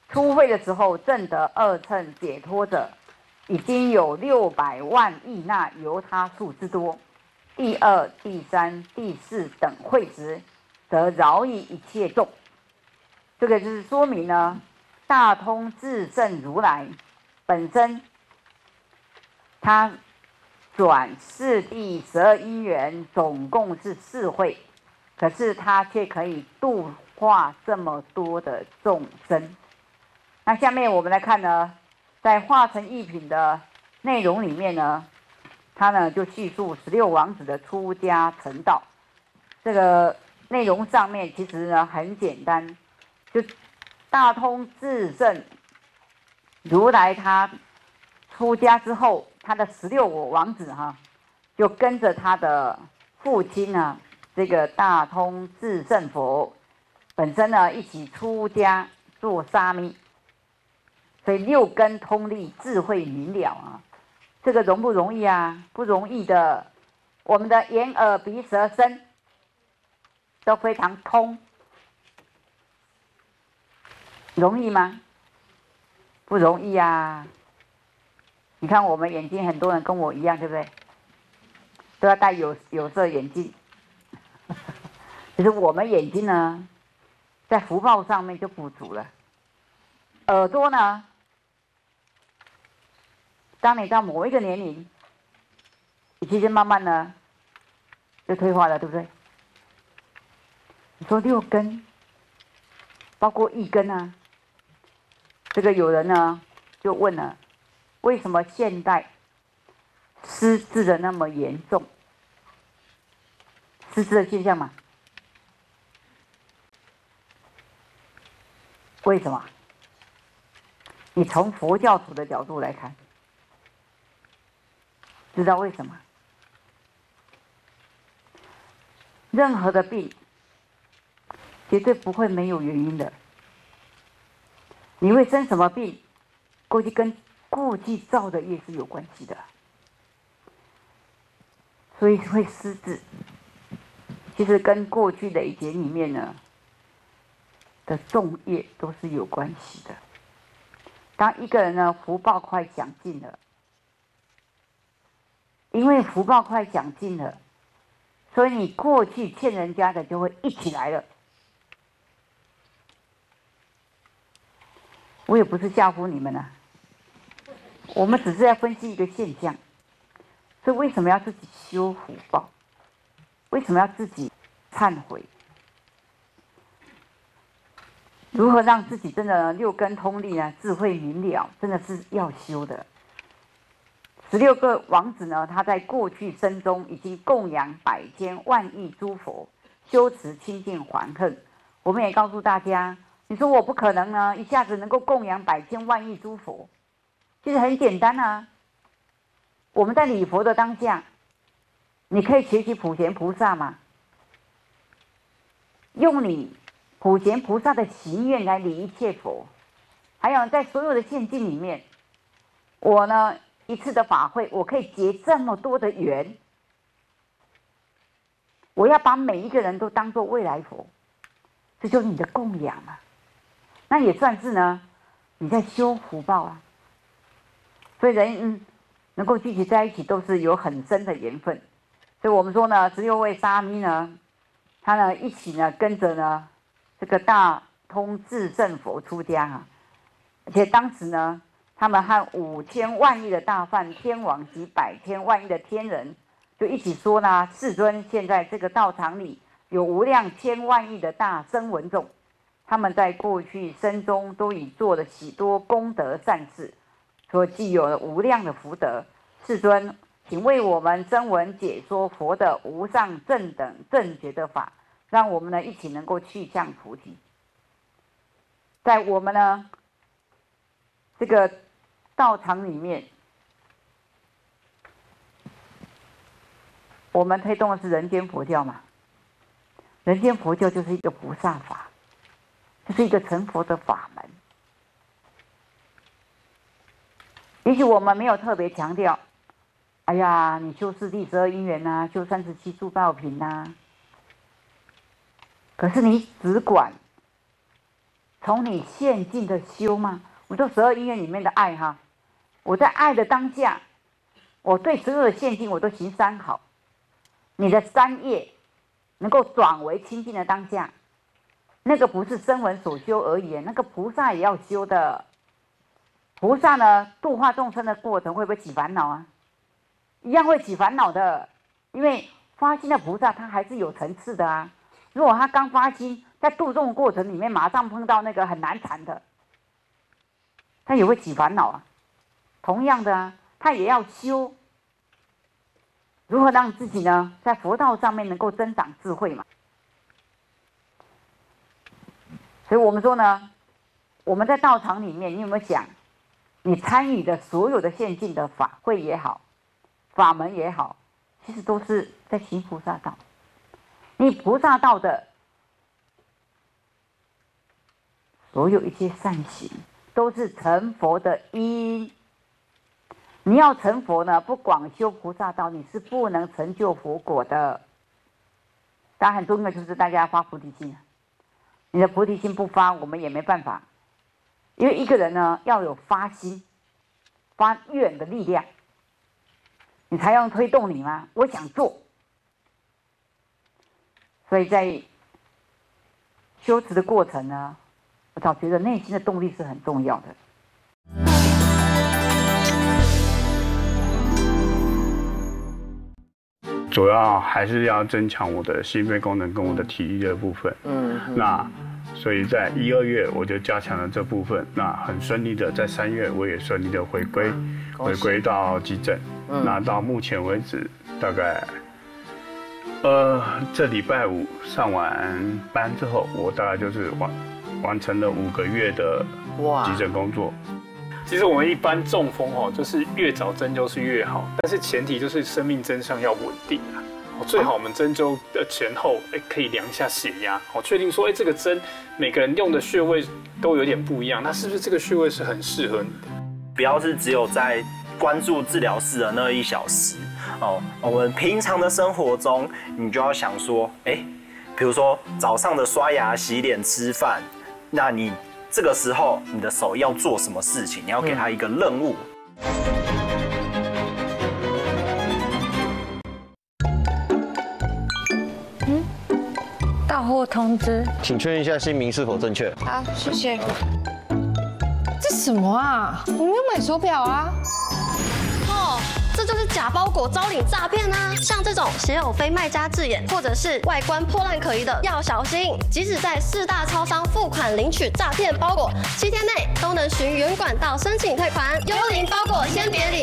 初会的时候证得二乘解脱者，已经有600万亿那由他数之多。第二、第三、第四等会时，则饶以一切众。这个就是说明呢，大通至圣如来本身，他转世第12因缘，总共是4会，可是他却可以度化这么多的众生。那下面我们来看呢，在化成一品的内容里面呢，他呢就叙述16王子的出家成道。这个内容上面其实呢很简单，就大通至圣如来他出家之后，他的16王子就跟着他的父亲呢，这个大通至圣佛本身呢一起出家做沙弥。所以6根通利，智慧明了这个容不容易啊？不容易的。我们的眼、耳、鼻、舌、身都非常通，容易吗？不容易啊！你看我们眼睛，很多人跟我一样，对不对？都要戴有色眼镜。可是我们眼睛呢，在福报上面就不足了。耳朵呢？当你到某一个年龄，你其实慢慢呢就退化了，对不对？你说6根，包括1根啊，这个有人呢就问了，为什么现代失智的那么严重？失智的现象嘛？为什么？你从佛教徒的角度来看，知道为什么？任何的病绝对不会没有原因的。你会生什么病，跟过去造的业是有关系的，所以会失智。其实跟过去累劫里面呢的重业都是有关系的。当一个人呢福报快享尽了，因为福报快享尽了，所以你过去欠人家的就会一起来了。我也不是吓唬你们啊，我们只是在分析一个现象。所以为什么要自己修福报？为什么要自己忏悔？如何让自己真的6根通利呢？智慧明了，真的是要修的。16个王子呢，他在过去生中已经供养百千万亿诸佛，修持清净还恨。我们也告诉大家，你说我不可能呢，一下子能够供养百千万亿诸佛，其实很简单啊。我们在礼佛的当下，你可以学习普贤菩萨嘛，用你普贤菩萨的行愿来礼一切佛。还有在所有的现境里面，我呢一次的法会，我可以结这么多的缘，我要把每一个人都当作未来佛，这就是你的供养嘛。那也算是呢你在修福报啊。所以人能够聚集在一起，都是有很深的缘分。所以我们说呢，16位沙弥呢，他呢一起呢跟着呢这个大通至圣佛出家而且当时呢，他们和5000万亿的大梵天王及100千万亿的天人，就一起说呢：世尊，现在这个道场里有无量千万亿的大声闻众，他们在过去生中都已做了许多功德善事，所以既有了无量的福德。世尊，请为我们声闻解说佛的无上正等正觉的法，让我们呢一起能够去向菩提。在我们呢这个道场里面，我们推动的是人间佛教嘛。人间佛教就是一个菩萨法，就是一个成佛的法门。也许我们没有特别强调，哎呀，你修四谛12因缘啊，修37诸道品啊。可是你只管从你现境的修吗？我说12因缘里面的爱哈，我在爱的当下，我对所有的现境我都行三好。你的3业能够转为清净的当下，那个不是声闻所修而已，那个菩萨也要修的。菩萨呢，度化众生的过程会不会起烦恼啊？一样会起烦恼的，因为发心的菩萨他还是有层次的啊。如果他刚发心，在度众的过程里面马上碰到那个很难缠的，他也会起烦恼啊。同样的啊，他也要修，如何让自己呢，在佛道上面能够增长智慧嘛？所以我们说呢，我们在道场里面，你有没有想，你参与的所有的现境的法会也好，法门也好，其实都是在行菩萨道。你菩萨道的所有一些善行，都是成佛的因。你要成佛呢，不广修菩萨道，你是不能成就佛果的。当然，很重要就是大家发菩提心。你的菩提心不发，我们也没办法。因为一个人呢，要有发心、发愿的力量，你才要推动你嘛。我想做，所以在修持的过程呢，我倒觉得内心的动力是很重要的。 主要还是要增强我的心肺功能跟我的体力的部分。那所以在1、2月我就加强了这部分。那很顺利的，在3月我也顺利的回归到急诊。那到目前为止，大概这礼拜5上完班之后，我大概就是完成了5个月的急诊工作。 其实我们一般中风就是越早针灸是越好，但是前提就是生命真相要稳定啊。最好我们针灸的前后，可以量一下血压，确定说，这个针每个人用的穴位都有点不一样，那是不是这个穴位是很适合你的？ 不要是只有在关注治疗室的那1小时我们平常的生活中，你就要想说，比如说早上的刷牙、洗脸、吃饭，那你这个时候你的手要做什么事情？你要给他一个任务。 到货通知， 请确认一下姓名是否正确。 好，谢谢。这什么啊？我没有买手表啊。 这就是假包裹招领诈骗啊！像这种写有非卖家字眼，或者是外观破烂可疑的，要小心。即使在4大超商付款领取诈骗包裹，7天内都能循原管道申请退款。幽灵包裹先别理。